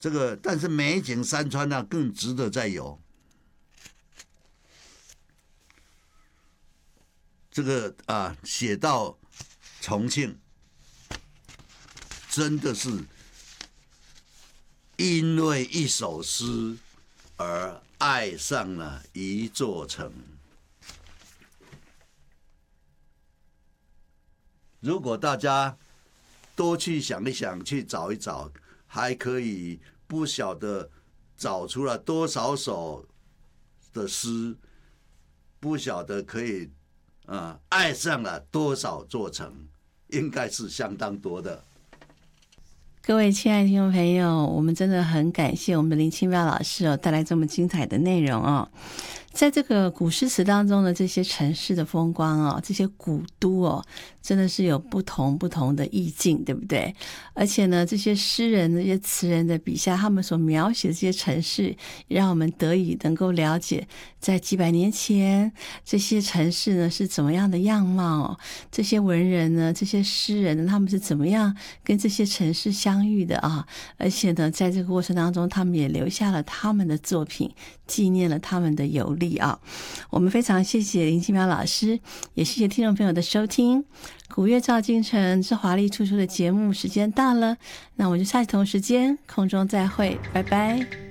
这个但是美景山川呢更值得再游。这个写到重庆，真的是因为一首诗而爱上了一座城。如果大家多去想一想，去找一找，还可以不晓得找出了多少首的诗，不晓得可以爱上了多少座城，应该是相当多的。 各位亲爱的听众朋友，我们真的很感谢我们的林清标老师带来这么精彩的内容哦。在这个古诗词当中的这些城市的风光这些古都真的是有不同的意境，对不对？而且呢，这些诗人、这些词人的笔下，他们所描写的这些城市，也让我们得以能够了解，在几百年前这些城市呢是怎么样的样貌，这些文人呢，这些诗人呢，他们是怎么样跟这些城市相遇的而且呢，在这个过程当中，他们也留下了他们的作品，纪念了他们的游历我们非常谢谢林清标老师，也谢谢听众朋友的收听。古乐照京城之华丽出书的节目时间到了，那我们就下期同时间空中再会，拜拜。